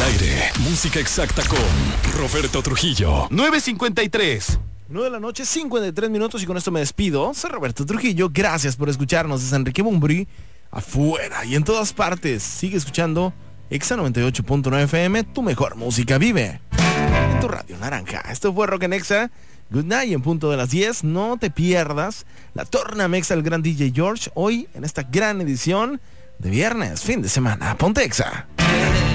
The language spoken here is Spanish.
aire, música exacta con Roberto Trujillo. 9:53. 9 de la noche, 53 minutos, y con esto me despido. Soy Roberto Trujillo, gracias por escucharnos desde Enrique Bumbrí, afuera y en todas partes. Sigue escuchando Exa 98.9 FM, tu mejor música vive en tu radio naranja. Esto fue Rock en Exa. Good night, en punto de las 10. No te pierdas la Tornamexa del gran DJ George hoy en esta gran edición de viernes, fin de semana. Ponte Exa.